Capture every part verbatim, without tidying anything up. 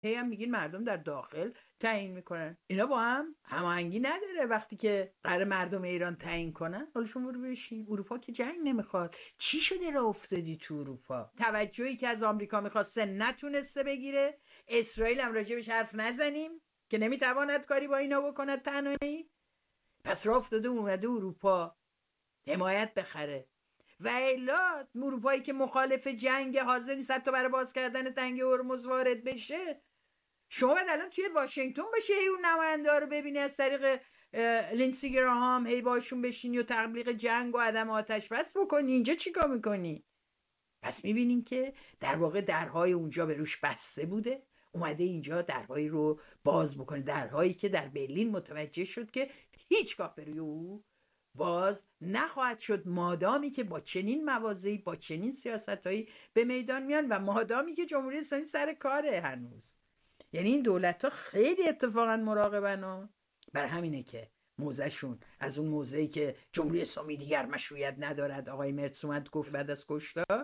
هی هم میگین مردم در داخل تعیین میکنن. اینا با هم هماهنگی نداره. وقتی که قرار مردم ایران تعیین کنن، حالا شما رو بشین. اروپا که جنگ نمیخواد. چی شده راه افتادی تو اروپا؟ توجهی که از آمریکا میخواسته نتونسته بگیره. اسرائیل هم راجبش حرف نزنیم که نمیتواند کاری با اینا بکند تنهایی. پس راه افتاده اومده اروپا حمایت بخره. و الا اروپایی که مخالف جنگ، حاضر نیست حتی برای باز کردن تنگه هرمز وارد بشه. شما باید الان توی واشنگتن باشه، هی اون نماینده ها رو ببینی از طریق لینسی گراهام، هی باشون بشینی و تبلیغ جنگ و عدم آتش بس بکنی. اینجا چیکار میکنی؟ پس میبینین که در واقع درهای اونجا به روش بسته بوده، اومده اینجا درهایی رو باز بکنه، درهایی که در برلین متوجه شد که هیچگاه به روی او باز نخواهد شد، مادامی که با چنین موازی، با چنین سیاستهایی به میدان میان و مادامی که جمهوری اسلامی سر کاره هنوز. یعنی این دولت ها خیلی اتفاقا مراقبن ها. بر همینه که موزهشون از اون موزهی که جمهوری اسلامی دیگر مشروعیت ندارد، آقای مرس اومد گفت بعد از کشتار،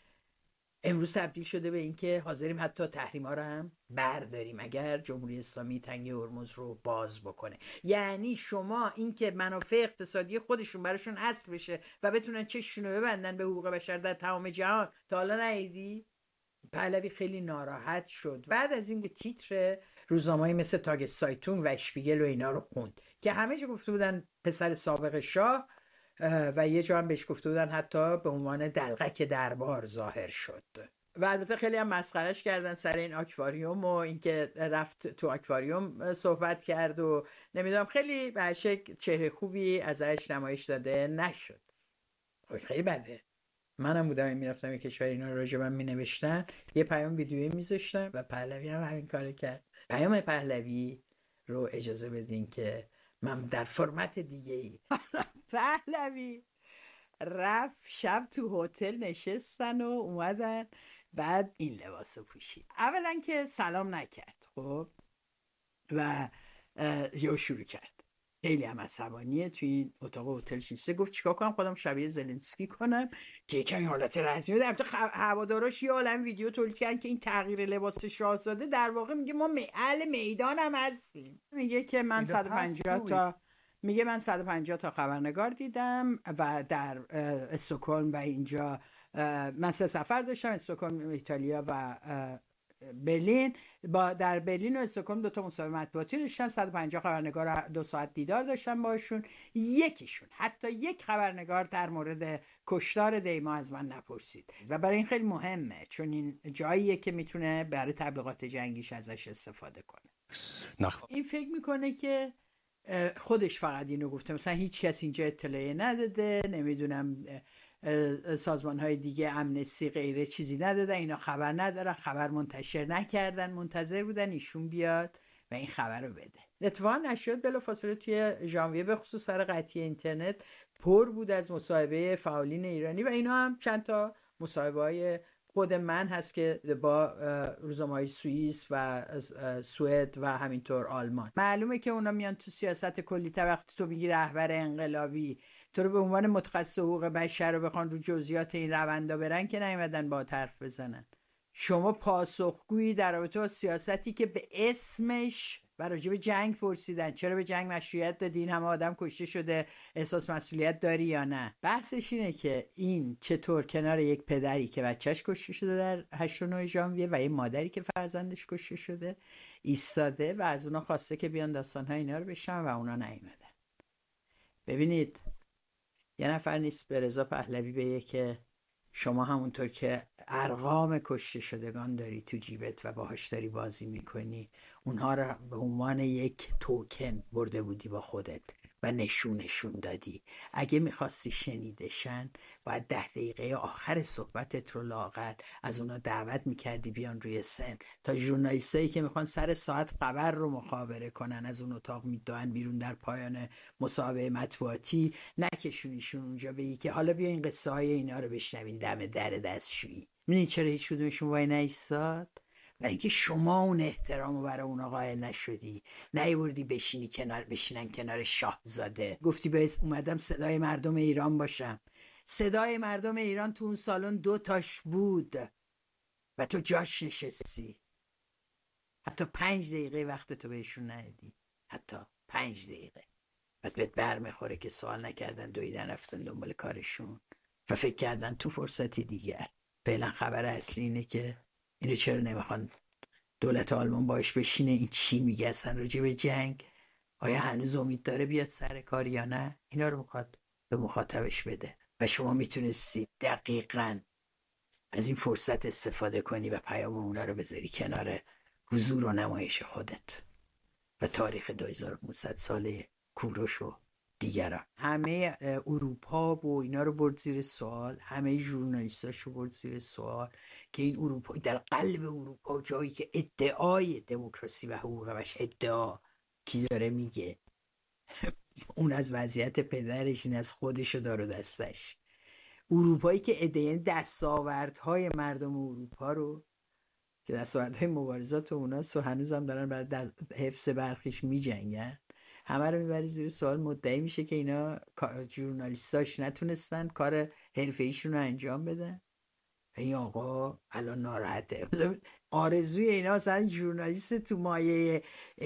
امروز تبدیل شده به این که حاضریم حتی تحریم ها رو هم برداریم اگر جمهوری اسلامی تنگه هرمز رو باز بکنه. یعنی شما این که منافع اقتصادی خودشون براشون اصل بشه و بتونن چششون رو ببندن به حقوق بشر در تمام جهان، تا حالا ندیدی؟ پهلوی خیلی ناراحت شد بعد از این که تیتر روزنامه‌ای مثل تاگ سایتون و اشپیگل و اینا رو خوند که همه جا گفته بودن پسر سابق شاه و یه جا هم بهش گفته بودن حتی به عنوان دلقک دربار ظاهر شد. و البته خیلی هم مسخرش کردن سر این آکواریوم و اینکه رفت تو آکواریوم صحبت کرد و نمیدونم، خیلی به شکل چهره خوبی ازش نمایش داده نشد. خیلی بده. منم بودم میرفتم یه کشور اینا رو راجع من مینوشتن، یه پیام ویدیویی میذاشتم و پهلوی هم همین کارو کرد. پیام پهلوی رو اجازه بدین که من در فرمت دیگه ای پهلوی رفت شب تو هتل نشستن و اومدن، بعد این لباسو پوشید. اولا که سلام نکرد، خب، و یا شروع کرد خیلی هم عصبانیه توی این اتاق هتل نشسته، گفت چیکار کنم خودم شبیه زلنسکی کنم که کمی حالت رسمی بده. البته هواداراش یه عالم ویدیو تولید کردن که این تغییر لباس شاهزاده در واقع میگه ما اهل میدان هم هستیم. میگه که من صد و پنجاه تا میگه من صد و پنجاه تا خبرنگار دیدم و در استکهلم و اینجا من سه سفر داشتم، استکهلم ایتالیا و برلین. با در برلین و استکهلم دو تا مصاحبه مطبوعاتی داشتم، صد و پنجاه خبرنگار دو ساعت دیدار داشتم باشون. یکیشون حتی یک خبرنگار در مورد کشتار دیما از من نپرسید و برای این خیلی مهمه، چون این جاییه که میتونه برای تبلیغات جنگیش ازش استفاده کنه. نخ... این فکر میکنه که خودش فقط اینو گفته، مثلا هیچ کس اینجا اطلاعی نداده، نمیدونم سازمان های دیگه امنستی غیره چیزی ندادن، اینا خبر ندارن، خبر منتشر نکردن، منتظر بودن ایشون بیاد و این خبر رو بده. اتفاقا نشد بلافاصله توی ژانویه به خصوص سر قطعی اینترنت پر بود از مصاحبه فعالین ایرانی و اینا هم چند تا مصاحبه های خود من هست که با روزنامه‌های سوئیس و سوئد و همینطور آلمان. معلومه که اونا میان تو سیاست کلی. تا وقتی تو میگی رهبر انقلابی، تو رو به عنوان متخصص حقوق بشر رو بخوان رو جزئیات این روندا برن که نیومدن با طرف بزنن. شما پاسخگویی در رابطه با سیاستی که به اسمش و راجع به جنگ پرسیدن چرا به جنگ مشروعیت دادی، این همه آدم کشته شده، احساس مسئولیت داری یا نه؟ بحثش اینه که این چطور کنار یک پدری که بچهش کشته شده در هشت و نه ژانویه و یک مادری که فرزندش کشته شده ایستاده و از اونا خواسته که بیان داستان‌های اینا رو بشنون و اونا نیومدن. ببینید، یه نفر نیست به رضا پهلوی بگه که شما همونطور که ارقام کشته شدگان داری تو جیبت و باهاش داری بازی میکنی، اونها رو به عنوان یک توکن برده بودی با خودت و نشونشون دادی. اگه میخواستی شنیدشن باید ده دقیقه آخر صحبتت رو لااقل از اونا دعوت میکردی بیان روی سن، تا ژورنالیستایی که میخوان سر ساعت خبر رو مخابره کنن از اون اتاق میدوئن بیرون در پایان مصاحبه مطبوعاتی، نکشونیشون اونجا بگی که حالا بیا این قصه های اینا رو بشنوین دم در دستشویی. میدونی چرا هیچ کدومشون وای نایستاد؟ برای اینکه شما اون احترامو برای اونا قائل نشدی، نیوردی بشینی کنار بشینن کنار شاهزاده. گفتی باید اومدم صدای مردم ایران باشم. صدای مردم ایران تو اون سالن دو تاش بود و تو جاش نشستی. حتی پنج دقیقه وقت تو بهشون ندی، حتی پنج دقیقه. بعد بهت بر میخوره که سوال نکردن، دویدن رفتن دنبال کارشون و فکر کردن تو فرصتی دیگر. فعلا خبر اصلی اینه که اینو چرا نمیخوان دولت آلمان باش بشینه، این چی میگه اصلا راجع به جنگ، آیا هنوز امید داره بیاد سر کار یا نه، اینا رو میخواد به مخاطبش بده. و شما میتونستی دقیقاً از این فرصت استفاده کنی و پیام اونا رو بذاری کنار حضور و نمایش خودت و تاریخ دو هزار و پانصد ساله کوروش و دیگران. همه اروپا و اینا رو برد زیر سوال، همه ژورنالیستاشو برد زیر سوال که این اروپا در قلب اروپا، جایی که ادعای دموکراسی و حقوق بشر ادعا کی داره میگه، اون از وضعیت پدرش، این از خودشو دار و دستش. اروپایی که ادعای دستاوردهای مردم اروپا رو که دستاوردهای مبارزات اوناست و هنوز هم دارن برای حفظ برخیش میجنگن، همه رو میبری زیر سوال. مدعی میشه که اینا ژورنالیستاش نتونستن کار حرفه‌ایشون رو انجام بدن. این آقا الان ناراحته. آرزوی اینا مثلا ژورنالیست تو مایه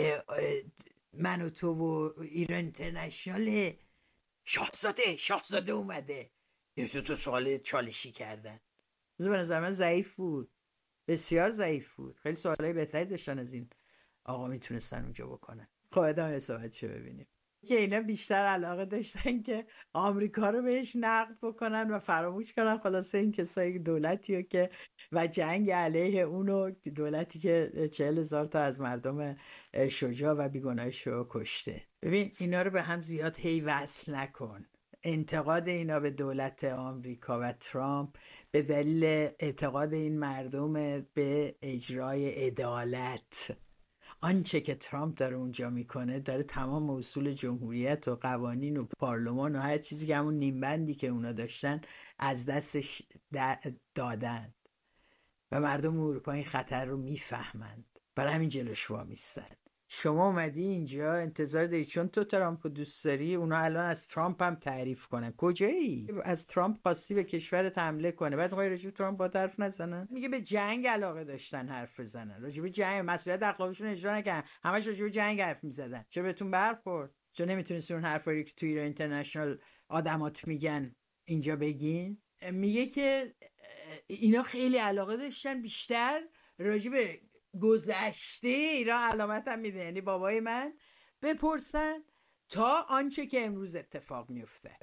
من و تو و ایران اینترنشنال، شاهزاده شاهزاده اومده، یه تو سوال چالشی کردن. به نظر من ضعیف بود، بسیار ضعیف بود. خیلی سوالای بهتری داشتن از این آقا میتونستن اونجا بکنن. خب ادامه صحبتشو ببینیم که اینا بیشتر علاقه داشتن که آمریکا رو بهش نقد بکنن و فراموش کنن خلاصه این کسایی دولتی رو که و جنگ علیه اونو، دولتی که چهل هزار تا از مردم شجاع و بیگناهش رو کشته. ببین اینا رو به هم زیاد هی وصل نکن. انتقاد اینا به دولت آمریکا و ترامپ به دلیل اعتقاد این مردم به اجرای عدالت. آنچه که ترامپ داره اونجا میکنه، داره تمام اصول جمهوریت و قوانین و پارلمان و هر چیزی که همون نیمبندی که اونا داشتن از دستش دادن و مردم اروپا این خطر رو میفهمند، برای همین جلوش وامیستن. شما اومدی اینجا انتظار داری چون تو ترامپ دوست داری اونا الان از ترامپ هم تعریف کنن. کجایی؟ از ترامپ خواستی به کشورت حمله کنه، بعد میخوای راجع به ترامپ با حرف نزنن؟ میگه به جنگ علاقه داشتن حرف بزنن، راجع به جنگ مسئولیت اخلاقشون اجرا نکردن، همش راجع به جنگ حرف میزدن. چرا بهتون برخورد؟ چرا نمیتونستی اون حرفایی که تو ایران اینترنشنال آدمات میگن اینجا بگین؟ میگه که اینا خیلی علاقه داشتن بیشتر راجع به گذشته ایران، علامت هم میده یعنی بابای من، بپرسن تا آنچه که امروز اتفاق میافتد.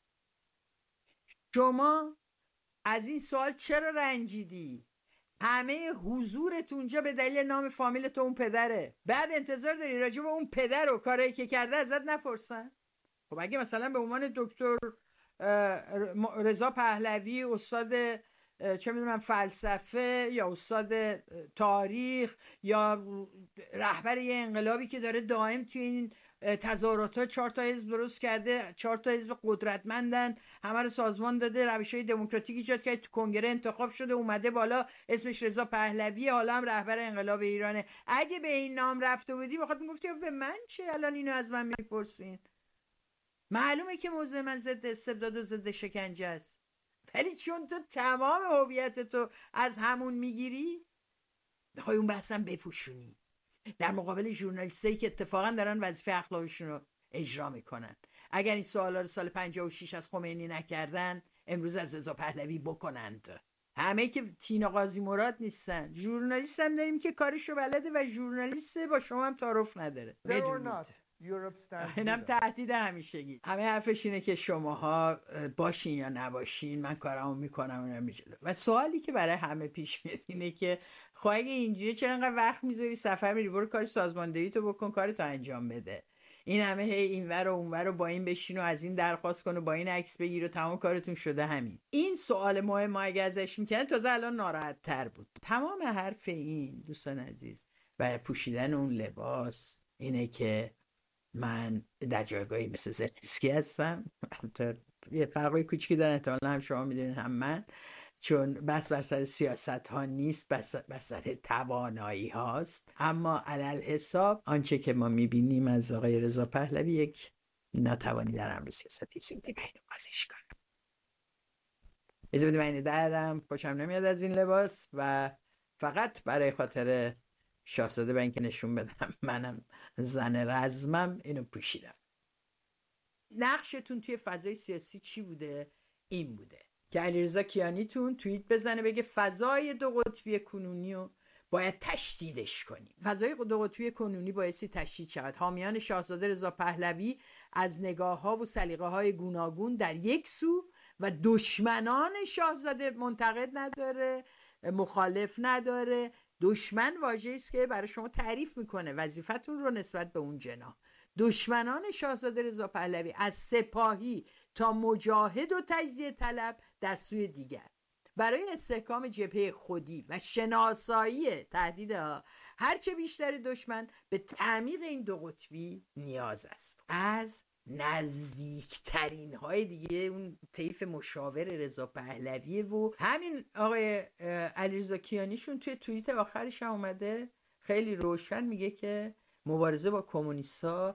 شما از این سوال چرا رنجیدی؟ همه حضورت اونجا به دلیل نام فامیلت اون پدره، بعد انتظار داری راجع به اون پدر و کارایی که کرده ازت نپرسن؟ خب اگه مثلا به عنوان دکتر رضا پهلوی، استاد چه میدونم فلسفه یا استاد تاریخ یا رهبر یه انقلابی که داره دائم توی این تظاهرات چهار تا حزب درست کرده، چهار تا حزب قدرتمندن، همه رو سازمان داده، روش‌های دموکراتیک ایجاد کرده، تو کنگره انتخاب شده، اومده بالا، اسمش رضا پهلوی، حالا هم رهبر انقلاب ایرانه. اگه به این نام رفته بودی بخاطر میگفتی به من چه، الان اینو از من میپرسین؟ معلومه که موضوع من ضد استبداد و ضد شکنجه است، ولی چون تو تمام هویت تو از همون میگیری، میخوای اون بحثم بپوشونی در مقابل ژورنالیستایی که اتفاقا دارن وظیفه اخلاقشون رو اجرا میکنن. اگر این سوالا رو سال پنجاه و شش از خمینی نکردن، امروز از رضا پهلوی بکنند. همه که تینا قاضی مراد نیستن، ژورنالیست هم داریم که کارشو بلده و ژورنالیست با شما هم تعارف نداره. بدونید اینم تهدید همیشگی. همه حرفش اینه که شماها باشین یا نباشین، من کارامو میکنم اونم میجلو. و سوالی که برای همه پیش میاد اینه که خب اگه اینجوری چرا انقدر وقت میذاری سفر میری، برو کار سازماندهی تو بکن، کارتو انجام بده. این همه هی اینور و اونور و با این بشین و از این درخواست کن و با این عکس بگیر و تمام کارتون شده همین. این سوال مهم ما اگه ازش میکنن تازه الان ناراحت تر بود. تمام حرف این دوستان عزیز و پوشیدن اون لباس اینه که من در جایگاهی مثل زلنسکی هستم. یه فرقای کوچیکی دارن، احتمالاً هم شما میدونید هم من، چون بس بر سر سیاست ها نیست، بس بر سر توانایی هاست. اما علل حساب آنچه که ما میبینیم از آقای رضا پهلوی یک ناتوانی در امر سیاستی است. اینو بازیش کنم اجازه بدید من اینو درم خوشم نمیاد از این لباس و فقط برای خاطر شاهزاده برای اینکه نشون بدم منم زن رزمم اینو پوشیدم. نقشتون توی فضای سیاسی چی بوده؟ این بوده که علیرضا کیانیتون توییت بزنه بگه فضای دو قطبی کنونی رو باید تشدیدش کنیم. فضای دو قطبی کنونی بایستی تشدید شود. حامیان شاهزاده رضا پهلوی از نگاه‌ها و سلیقه‌های گوناگون در یک سو و دشمنان شاهزاده منتقد نداره، مخالف نداره. دشمن واژه‌ای است که برای شما تعریف میکنه وظیفتون رو نسبت به اون جناح. دشمنان شاهزاده رضا پهلوی از سپاهی تا مجاهد و تجزیه طلب در سوی دیگر برای استحکام جبهه خودی و شناسایی تهدیدها هرچه بیشتر دشمن به تعمیق این دو قطبی نیاز است. از نزدیکترین های دیگه اون طیف مشاور رضا پهلوی و همین آقای علیرضا کیانیشون توی توییت آخرش هم اومده خیلی روشن میگه که مبارزه با کمونیستا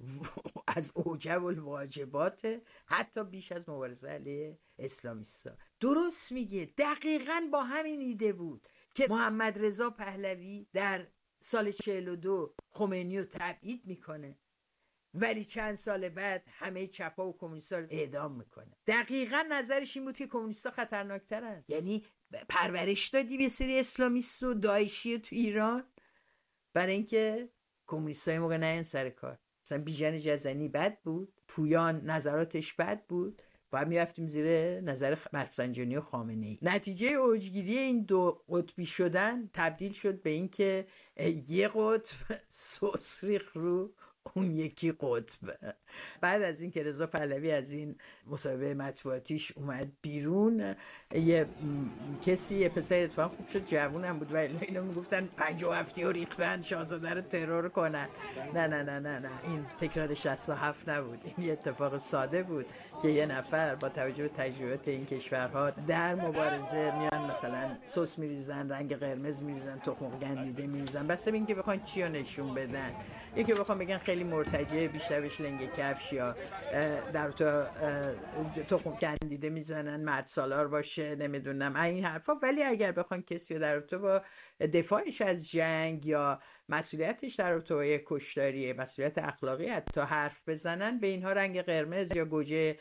از اوجب الواجبات، حتی بیش از مبارزه علیه اسلامیستا. درست میگه، دقیقاً با همین ایده بود که محمد رضا پهلوی در سال چهل و دو خمینی رو تبعید میکنه ولی چند سال بعد همه چپا و کمونیستا رو اعدام میکنه. دقیقاً نظرش این بود که کمونیستا خطرناکترن. یعنی پرورش دادی به سری اسلامیست و داعشی تو ایران برای اینکه کمونیستای موقع نیان سر کار. مثلا بیژن جزنی بد بود، پویان نظراتش بد بود، باید میرفتیم زیر نظر رفسنجانی و خامنه‌ای. نتیجه اوجگیری این دو قطبی شدن تبدیل شد به این که یه قطب سوسریخ رو اون یکی قطب. بعد از این که رضا پهلوی از این مصاحبه مطبوعاتیش اومد بیرون، یه کسی یه پسر اتفاقا خوب شد جوونم بود و اینا میگفتن پنجاه و هفتی رو ریختن شاهزاده رو ترور کنن. نه نه نه نه نه این تکرار شصت و هفت نبود، این یه اتفاق ساده بود که یه نفر با توجه به تجربیات این کشورها در مبارزه میان مثلا سس میریزن، رنگ قرمز میریزن، تخم گندیده میریزن، بس به اینکه بخوان چی رو نشون بدن. یکی بخوام بگن خیلی مرتجع، بیشتر بهش لنگ کفش یا در تو تخم گندیده میزنن، مرد سالار باشه، نمیدونم این حرفا. ولی اگر بخوان کسی رو در رابطه با دفاعش از جنگ یا مسئولیتش در رابطه با کشتاری، مسئولیت اخلاقی حتی حرف بزنن، به اینها رنگ قرمز یا گوجه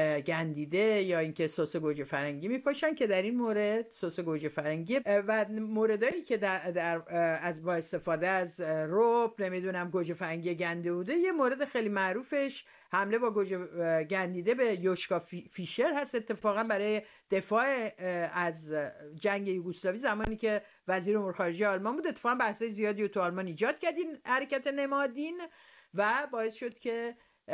گندیده یا اینکه سس گوجه فرنگی میپاشن که در این مورد سس گوجه فرنگی و موردایی که در, در از با استفاده از رب نمیدونم گوجه فرنگی گنده بوده. یه مورد خیلی معروفش حمله با گوجه گندیده به یوشکا فیشر هست، اتفاقا برای دفاع از جنگ یوگسلاوی زمانی که وزیر امور خارجه آلمان بود. اتفاقا بحث‌های زیادی رو تو آلمان ایجاد کرد این حرکت نمادین و باعث شد که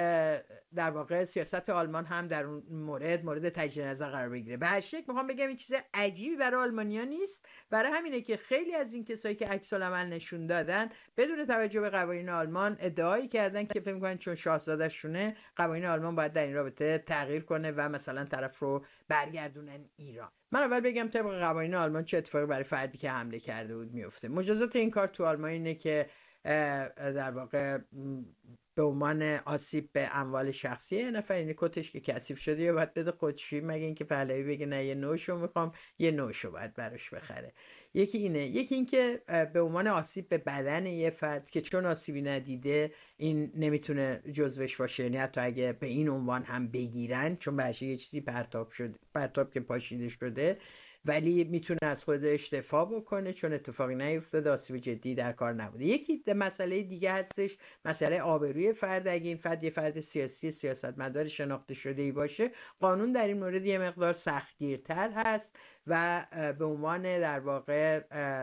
در واقع سیاست آلمان هم در اون مورد مورد تجدید نظر قرار بگیره. به هر شکل میخوام بگم این چیز عجیبی برای آلمانیا نیست، برای همینه که خیلی از این کسایی که عکس العمل نشون دادن بدون توجه به قوانین آلمان ادعایی کردن که فکر می‌کنن چون شاهزاده شونه قوانین آلمان باید در این رابطه تغییر کنه و مثلا طرف رو برگردونن ایران. من اول بگم طبق قوانین آلمان چه اتفاقی برای فردی که حمله کرده بود میفته. مجازات این کار تو آلمان اینه که در واقع به عنوان آسیب به اموال شخصی یه نفر، این کتش که کثیف شده یا باید بده خودشویی، مگه اینکه پهلوی بگه نه یه نوشو میخوام، یه نوشو باید براش بخره. یکی اینه. یکی این که به عنوان آسیب به بدن یه فرد که چون آسیبی ندیده این نمیتونه جزوش باشه، یعنی حتی اگه به این عنوان هم بگیرن چون بهش یه چیزی پرتاب شده، پرتاب که پاشیده شده، ولی میتونه از خودش دفاع بکنه چون اتفاقی نیفتاده، آسیب جدی در کار نبوده. یکی مسئله دیگه هستش، مسئله آبروی فرد. اگه این فرد یه فرد سیاسی سیاستمدار شناخته شده ای باشه، قانون در این مورد یه مقدار سختگیرتر هست و به عنوان در واقع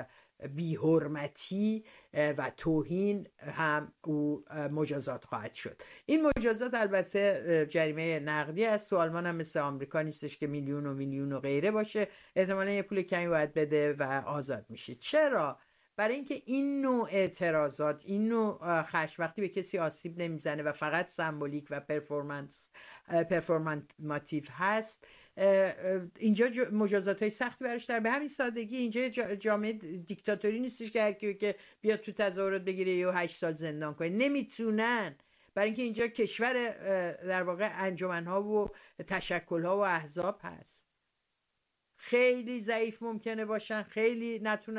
بی‌حرمتی و توهین هم او مجازات خواهد شد. این مجازات البته جریمه نقدی است. تو آلمان هم مثل آمریکا نیستش که میلیون و میلیون و غیره باشه، احتمالاً یه پول کمی باید بده و آزاد میشه. چرا؟ برای اینکه این نوع اعتراضات، این نوع خشم وقتی به کسی آسیب نمیزنه و فقط سمبولیک و پرفورمنس پرفورماتیو هست، اینجا مجازات های سختی براش داره. به همین سادگی اینجا جامعه دیکتاتوری نیستش که هر کی که بیاد تو تظاهرات بگیره یا هشت سال زندان کنه، نمیتونن. برای اینکه اینجا کشور در واقع انجمن‌ها و تشکل‌ها و احزاب هست، خیلی ضعیف ممکنه باشن، خیلی نتونن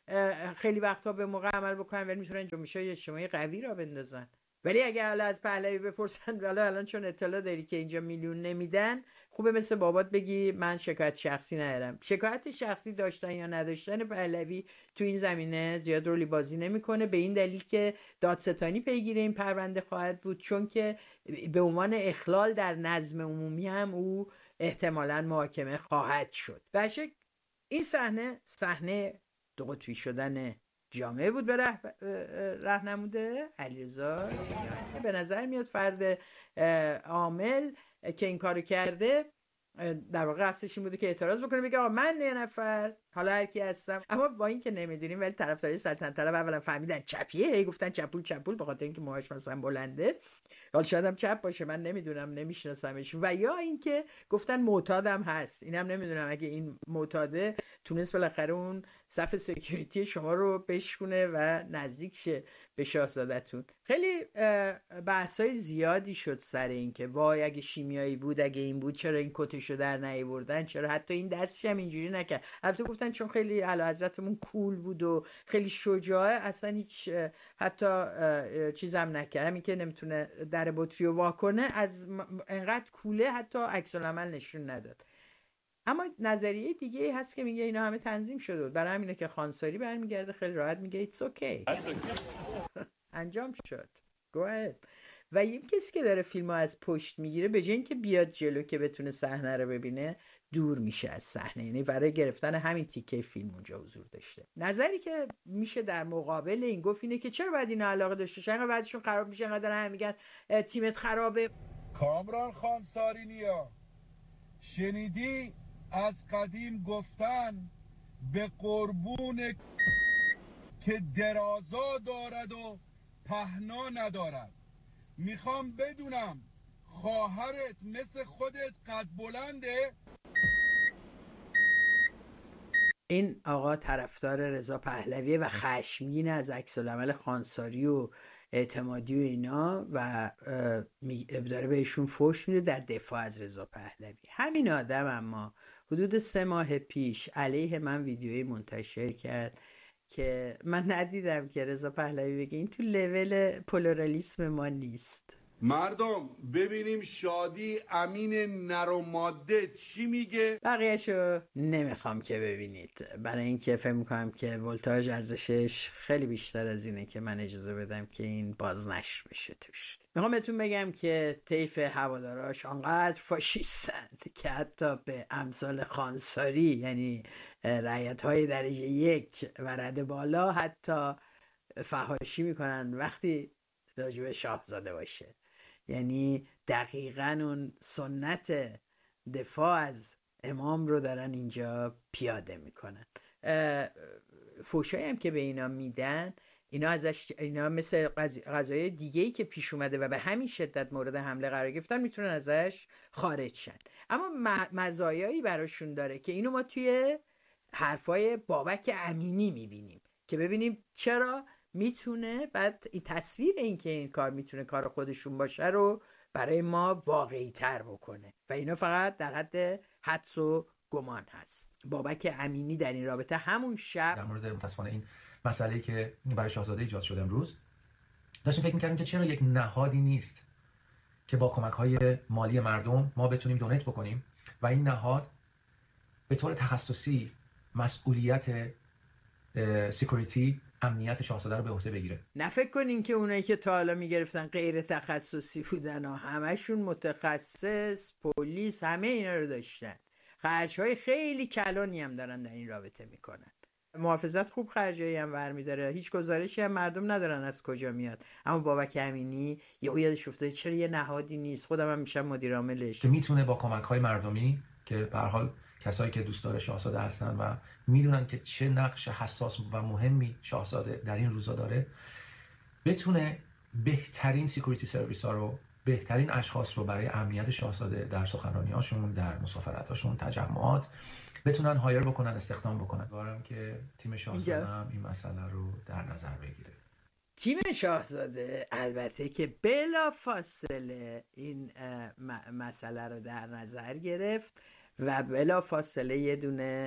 خیلی وقتا به موقع عمل بکنن ولی میتونن جنبش‌های اجتماعی قوی را بندازن. ولی اگه حالا از پهلوی بپرسن حالا الان چون اطلاع داری که اینجا میلیون نمیدن، خوبه مثل بابات بگی من شکایت شخصی ندارم. شکایت شخصی داشتن یا نداشتن پهلوی تو این زمینه زیاد رولی بازی نمیکنه، به این دلیل که دادستانی پیگیر این پرونده خواهد بود، چون که به عنوان اخلال در نظم عمومی هم او احتمالاً محاکمه خواهد شد. بشه این صحنه صحنه دو قطبی شدن جامعه بود به ره... رهنموده علیرضا. به نظر میاد فرد عامل که این کارو کرده در واقع قصدش این بوده که اعتراض بکنه، بگه آقا من یه نفر حالا هر کی هستم. اما با این که نمیدونیم ولی طرفدارای سلطنت طلب اولا فهمیدن چپیه، هی گفتن چپول چپول به خاطر اینکه موهاش مثلا بلنده، حالا شاید هم چپ باشه من نمیدونم نمیشناسمش، و یا اینکه گفتن معتادم هست. اینم نمیدونم اگه این معتاده تونست بالاخره اون صف سکیوریتی شما رو بشکونه و نزدیک شه به شاهزادتون. خیلی بحث‌های زیادی شد سر این که وای اگه شیمیایی بود، اگه این بود چرا این کتشو در نیاوردن، چرا حتی این دستش هم اینجوری نکرد. البته گفتن چون خیلی اعلیحضرتمون کول بود و خیلی شجاعه اصلا هیچ حتی چیزم نکرد، همین که نمیتونه در بطری رو وا کنه از انقدر کوله حتی عکس العمل نشون نداد. اما نظریه دیگه هست که میگه اینا همه تنظیم شده بود، برای همینه که خانساری برمیگرده خیلی راحت میگه it's okay. انجام شد. go ahead. و این کسی که داره فیلمو از پشت میگیره به جای اینکه بیاد جلو که بتونه صحنه رو ببینه، دور میشه از صحنه، یعنی برای گرفتن همین تیکه فیلم اونجا حضور داشته. نظری که میشه در مقابل این گفت اینه که چرا باید اینا علاقه داشته باشن، انقدر وضعشون خراب میشه، انقدر هم میگن تیمت خرابه. کامران خانسارینیا، شنیدی از قدیم گفتن به قربون که درازا دارد و پهنا ندارد. میخوام بدونم خواهرت مثل خودت قد بلنده؟ این آقا طرفدار رضا پهلوی و خشمگین از عکس‌العمل خانساری و اعتمادی و اینا و داره بهشون فحش میده در دفاع از رضا پهلوی. همین آدم اما حدود سه ماه پیش علیه من ویدیویی منتشر کرد که من ندیدم که رضا پهلوی بگه این تو لول پلورالیسم ما نیست. مردم ببینیم شادی امین نر و ماده چی میگه. بقیهشو نمیخوام که ببینید، برای اینکه فکر میکنم که ولتاژ ارزشش خیلی بیشتر از اینه که من اجازه بدم که این بازنشر بشه توش. میخوام بهتون بگم که طیف هواداراش آنقدر فاشیستند که حتی به امثال خانساری، یعنی رعیت های درجه یک و رده بالا، حتی فحاشی میکنن وقتی راجب شاهزاده باشه. یعنی دقیقاً اون سنت دفاع از امام رو دارن اینجا پیاده میکنن. فوشایی هم که به اینا میدن، اینا ازش اینا مثل قضایای دیگه‌ای که پیش اومده و به همین شدت مورد حمله قرار گرفتن میتونن ازش خارج شن. اما مزایایی براشون داره که اینو ما توی حرفای بابک امینی میبینیم که ببینیم چرا میتونه بعد این تصویر این که این کار میتونه کار خودشون باشه رو برای ما واقعی تر بکنه و اینا فقط در حد حدس و گمان هست. بابک امینی در این رابطه همون شب در مورد متاسفانه این مسئله‌ای که برای شاهزاده ایجاد شده امروز داشتیم فکر می‌کردیم که چرا یک نهادی نیست که با کمک‌های مالی مردم ما بتونیم دونیت بکنیم و این نهاد به طور تخصصی مسئولیت سکیوریتی امنیت شاهزاده رو به عهده بگیره. نه فکر کنین که اونایی که تا حالا میگرفتن غیر تخصصی بودن و همشون متخصص، پلیس، همه اینا رو داشتن. خرج‌های خیلی کلانی هم دارن در این رابطه میکنن. محافظت خوب خرجایی هم برمی‌داره، هیچ گزارشی هم مردم ندارن از کجا میاد. اما بابک امینی یهو یادش افتاد چرا یه نهادی نیست، خودم هم میشم مدیر عاملش که میتونه با کمک‌های مردمی که به هر حال کسایی که دوستدار شاهزاده هستن و میدونن که چه نقش حساس و مهمی شاهزاده در این روزا داره، بتونه بهترین سکیوریتی سرویس ها رو، بهترین اشخاص رو برای امنیت شاهزاده در سخنرانی‌هاشون، در مسافرتاشون، تجمعات بتونن هایر بکنن، استخدام بکنن. دارم که تیم شاهزاده هم این مسئله رو در نظر بگیره. تیم شاهزاده البته که بلا فاصله این مسئله رو در نظر گرفت و بلا فاصله یه دونه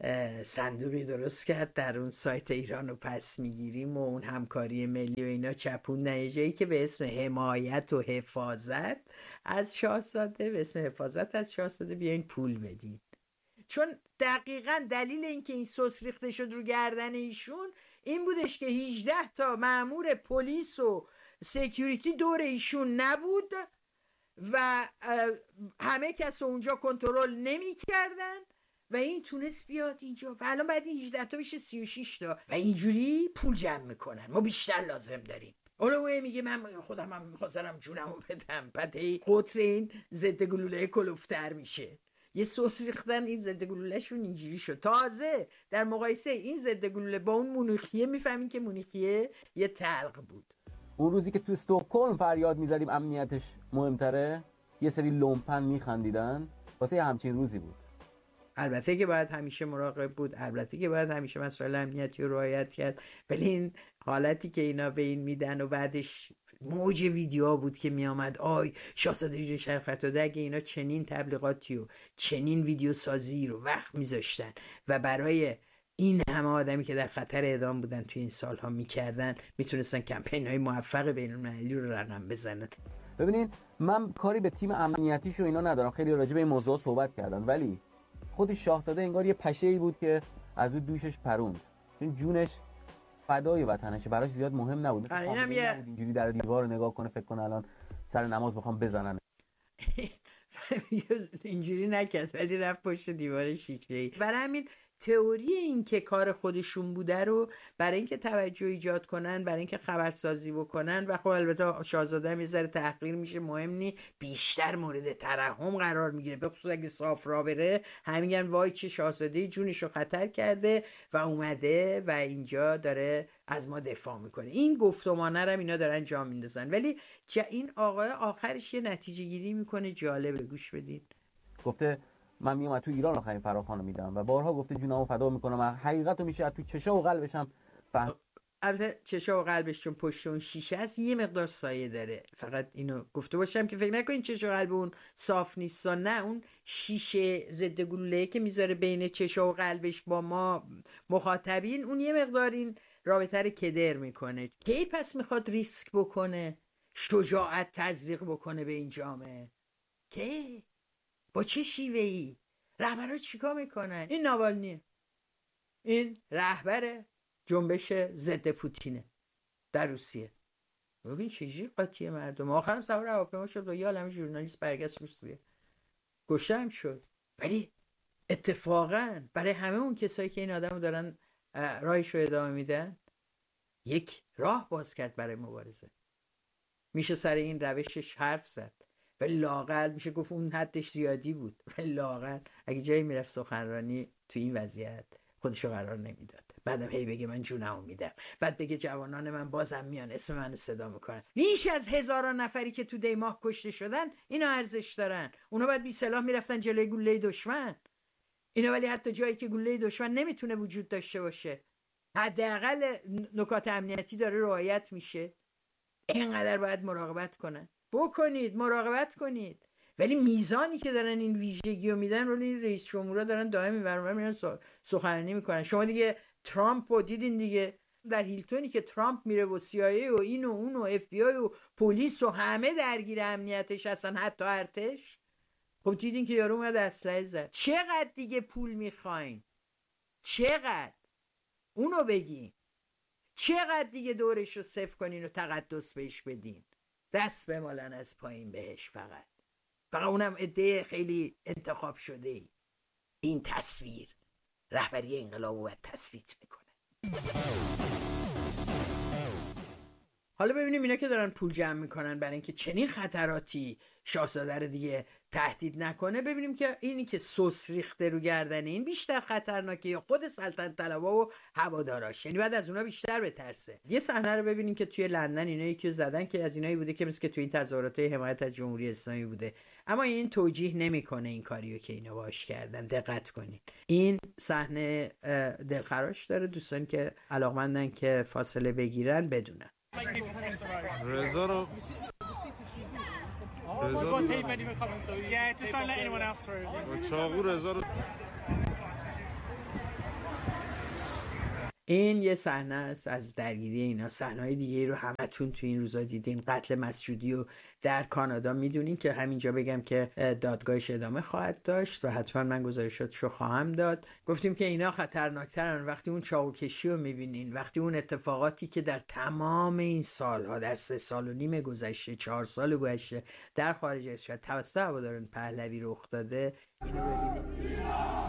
صندوقی درست کرد در اون سایت ایران رو پس میگیریم و اون همکاری ملی و اینا چپوندن یه جایی که به اسم حمایت و حفاظت از شاهزاده به اسم حفاظت از شاهزاده بیاین پول بدین. چون دقیقاً دلیل اینکه این سس ریخته شد رو گردن ایشون این بودش که هجده تا مأمور پلیس و سکیوریتی دور ایشون نبود و همه کس اونجا کنترل نمی کردن و این تونست بیاد اینجا و الان بعد این هجده تا بشه سی و شش تا و اینجوری پول جمع میکنن. ما بیشتر لازم داریم. اولوی میگه من خودم هم میخواستم جونمو بدم، بعد قطر این ضد گلوله کلوفتر میشه. یه سس ریختن این ضد گلولهشون اینجوری شد. تازه در مقایسه این ضد گلوله با اون مونیخیه میفهمین که مونیخیه یه تلق بود. اون روزی که تو استکهلم فریاد میزدیم امنیتش مهمتره، یه سری لومپن میخندیدن، واسه یه همچین روزی بود. البته که باید همیشه مراقب بود، البته که باید همیشه مسائل امنیتی رو رعایت کرد، ولی این حالتی که اینا به این میدن و بعدش موج ویدیوها بود که میامد آی شاهزاده جون شرخت و اگه اینا چنین تبلیغاتی و چنین ویدیو سازی رو وقت میذاشتن و برای این همه آدمی که در خطر اعدام بودن توی این سالها میکردن میتونستن کمپین های موفق بین المللی رو رقم بزنن. ببینین من کاری به تیم امنیتیش و اینا ندارم، خیلی راجع به این موضوع صحبت کردن، ولی خود شاهزاده انگار یه پشه‌ای بود که از اون دوشش پروند، چون جونش فدای وطنشه، براش زیاد مهم نبود. اینم یه اینجوری در دیوار نگاه کنه فکر کنه الان سر نماز بخوام بزنن. اینجوری نکرد ولی رفت پشت دیوار شیشه‌ای. برای همین تئوری این که کار خودشون بوده رو برای اینکه توجه ایجاد کنن، برای اینکه خبرسازی بکنن و خب البته شاهزاده هم یه ذره تحقیر میشه، مهم نی، بیشتر مورد ترحم قرار میگیره، به خصوص اگه صاف را بره. همیگن وای چه شاهزاده جونشو خطر کرده و اومده و اینجا داره از ما دفاع میکنه. این گفتمانه رو اینا دارن جا میندازن، ولی این آقای آخرش یه نتیجه گیری میکنه جالبه، گوش بدین. گفته من میام تو ایران آخرین فراخوانو میدم و بارها گفته جونمو فدا میکنم، حقیقتو میشه تو چشا و قلبش هم فهم. البته چشا و قلبش چون پشت اون شیشه است یه مقدار سایه داره، فقط اینو گفته باشم که فکر نکنین چشا و قلب اون صاف نیست، نه اون شیشه ضد گلوله که میذاره بین چشا و قلبش با ما مخاطبین اون یه مقدار این رابطه رو کدر میکنه. کی پس میخواد ریسک بکنه، شجاعت تزریق بکنه به این جامعه؟ کی؟ با چه شیوهی؟ رهبرها چیکار میکنن؟ این ناوالنیه، این رهبر جنبش ضد پوتینه در روسیه. ببین چجوری قاطی مردم، آخرم سوار هواپیما شد و یه عالمه ژورنالیست برگشت روسیه، کشته هم شد. ولی اتفاقا برای همه اون کسایی که این آدمو دارن راهش رو ادامه میدن یک راه باز کرد برای مبارزه. میشه سر این روشش حرف زد، ولی لااقل میشه گفت اون حدش زیادی بود، ولی لااقل اگه جایی میرفت سخنرانی تو این وضعیت خودشو قرار نمیداد. بعدم هی بگه من جونمو میدم، بعد بگه جوانان من بازم میان اسم منو صدا میکنن. بیش از هزاران نفری که تو دی ماه کشته شدن اینا ارزش دارن، اونا باید بی سلاح میرفتن جلوی گلوله دشمن. اینا ولی حتی جایی که گلوله دشمن نمیتونه وجود داشته باشه حداقل نکات امنیتی داره رعایت میشه. اینقدر باید مراقبت کنن. بکنید، مراقبت کنید. ولی میزانی که دارن این ویژگی رو میدن رو این رئیس جمهورا دارن دائم میبرن میرن سخنرانی میکنن. شما دیگه ترامپ رو دیدین دیگه، در هیلتونی که ترامپ میره و سی آی ای و این و اون و اف بی آی و پلیس و همه درگیر امنیتش هستن، حتی ارتش. خب دیدین که یارو اومد اسلحه زد. چقدر دیگه پول میخواین؟ چقدر؟ اونو بگین. چقدر دیگه دورش رو صفر کنین و تقدس بهش بدین؟ دست بمالن از پایین بهش، فقط فقط اونم عده خیلی انتخاب شده ای. این تصویر رهبری انقلاب رو باید تصویت میکنه. حالا ببینیم اینا که دارن پول جمع میکنن برای اینکه چنین خطراتی شاهزاده رو دیگه تهدید نکنه، ببینیم که اینی که سس ریخته رو گردن این بیشتر خطرناکه یا خود سلطنت طلبا و هواداراش، یعنی بعد از اونا بیشتر بترسه. یه صحنه رو ببینیم که توی لندن اینا یکی رو زدن که از اینایی بوده که مثل که توی این تظاهرات حمایت از جمهوری اسلامی بوده، اما این توجیه نمیکنه این کاریو که اینا باش کردن. دقت کنین این صحنه دلخراش داره. دوستان که علاقمندن که فاصله بگیرن بدونن. رضا رو رضا رو Yeah, just don't let anyone else through. چاقو رضا رو این یه صحنه است از درگیری اینا. صحنه‌های دیگه رو همتون تو این روزا دیدین. قتل مسجودی رو در کانادا میدونین که همینجا بگم که دادگاهش ادامه خواهد داشت و حتما من گزارشاتشو خواهم داد. گفتیم که اینا خطرناکترن وقتی اون چاقوکشی رو میبینین، وقتی اون اتفاقاتی که در تمام این سالها، در سه سال و نیم گذشته، چهار سال گذشته در خارج از کشور توسط هواداران پهلوی رخ داده، اینو ببینید.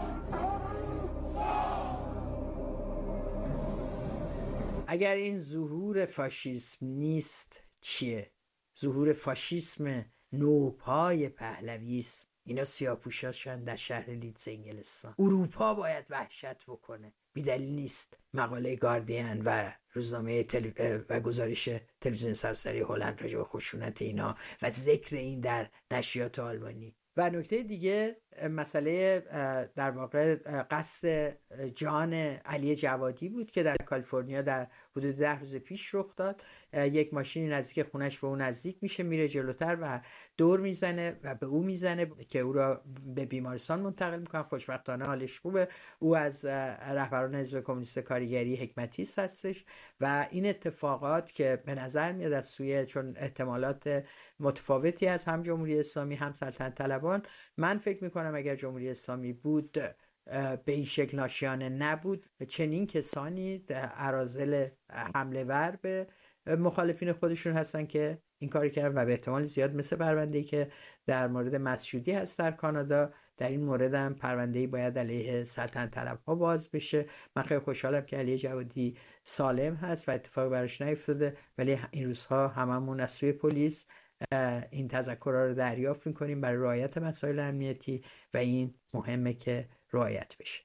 اگر این ظهور فاشیسم نیست چیه؟ ظهور فاشیسم نوپای پهلوی است. اینا سیاه‌پوشاشن در شهر لیدز انگلستان. اروپا باید وحشت بکنه. بی‌دلیل نیست مقاله گاردین و روزنامه تل... و گزارش تلویزیون سراسری هلند راجع به خشونت اینا و ذکر این در نشریات آلمانی. و نکته دیگه مسئله در واقع قصد جان علی جوادی بود که در کالیفرنیا در حدود ده روز پیش رخ داد. یک ماشینی نزدیک خونش به اون نزدیک میشه، میره جلوتر و دور میزنه و به او میزنه که او را به بیمارستان منتقل میکنه. خوشبختانه حالش خوبه. او از رهبران حزب کمونیست کارگری حکمتیست هستش و این اتفاقات که به نظر میاد از سوی، چون احتمالات متفاوتی از هم جمهوری اسلامی هم سلطنت طلبان، من فکر میکنم اگر جمهوری اسلامی بود به این شکل ناشیانه نبود، چنین کسانی اراذل حمله ور به مخالفین خودشون هستن که این کاری کردن و به احتمال زیاد مثل پرونده‌ای که در مورد مسجودی هست در کانادا، در این مورد هم پرونده‌ای باید علیه سلطنت طلب‌ها باز بشه. من خیلی خوشحالم که علی جوادی سالم هست و اتفاق براش نیفتاده، ولی این روزها هممون از سوی پلیس این تذکرها رو دریافت می‌کنیم برای رعایت مسائل امنیتی و این مهمه که رعایت بشه.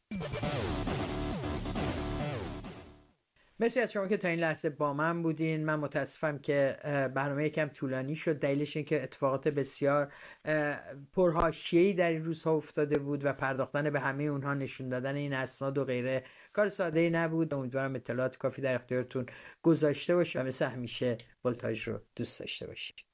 مرسی از شما که تا این لحظه با من بودین. من متاسفم که برنامه یکم طولانی شد. دلیلش این که اتفاقات بسیار پرحاشیه‌ای در این روزها افتاده بود و پرداختن به همه اونها، نشون دادن این اسناد و غیره کار ساده‌ای نبود. امیدوارم اطلاعات کافی در اختیارتون گذاشته باشه و مثل همیشه ولتاژ رو دوست داشته باشید.